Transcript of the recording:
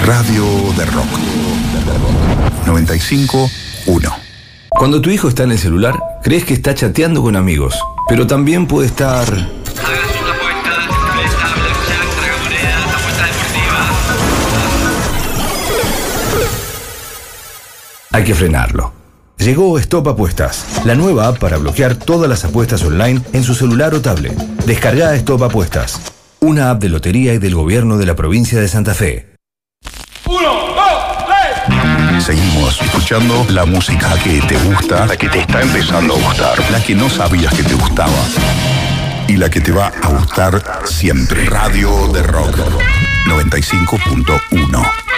Radio de Rock 95.1. Cuando tu hijo está en el celular, crees que está chateando con amigos, pero también puede estar... Haga sus apuestas, ruleta, blackjack, tragamonedas, apuestas deportivas. Hay que frenarlo. Llegó Stop Apuestas, la nueva app para bloquear todas las apuestas online en su celular o tablet. Descarga Stop Apuestas, una app de lotería y del gobierno de la provincia de Santa Fe. 1, 2, 3. Seguimos escuchando la música que te gusta, la que te está empezando a gustar, la que no sabías que te gustaba y la que te va a gustar siempre. Radio de Rock 95.1.